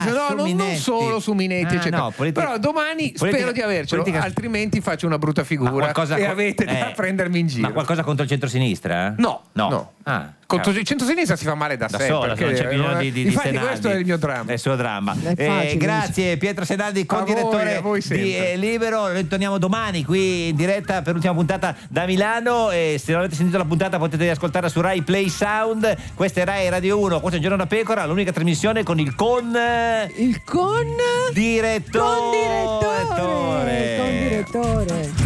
No, non solo su Minetti, eccetera. no, però domani spero di avercelo, altrimenti faccio una brutta figura e avete da prendermi in giro. Ma qualcosa contro il centro-sinistra? No. Contro cavolo. il centro-sinistra si fa male da sé, sola, perché non c'è bisogno di infatti Senaldi. questo è il mio dramma. È il suo dramma. facile, Grazie Pietro Senaldi, condirettore a voi di Libero. Noi torniamo domani qui in diretta per l'ultima puntata da Milano, e se non avete sentito la puntata potete ascoltarla su Rai Play Sound. Questa è Rai Radio 1, questo è Un Giorno da Pecora, l'unica trasmissione con il direttore. Con direttore.